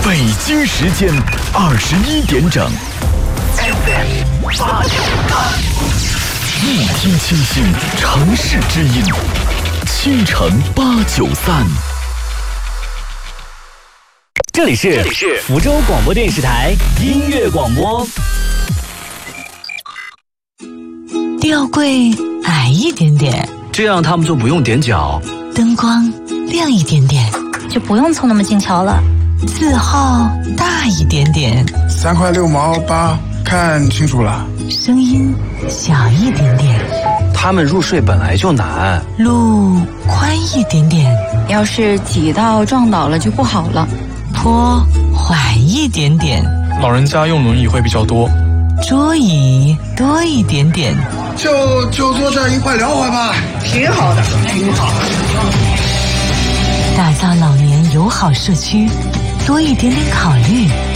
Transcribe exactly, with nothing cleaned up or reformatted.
北京时间二十一点整 ，F M 八九三，一听清新城市之音，青城八九三。 这里是这里是福州广播电视台音乐广播。 吊柜矮一点点， 这样他们就不用踮脚。 灯光亮一点点， 就不用凑那么近瞧了。 字号大一点点， 三块六毛八，看清楚了。 声音小一点点， 他们入睡本来就难。 路宽一点点， 要是挤到撞倒了就不好了。 坡缓一点点， 老人家用轮椅会比较多。 桌椅多一点点， 就就坐这一块聊会吧，挺好的，挺好的。 打造老年友好社区，多一点点考虑，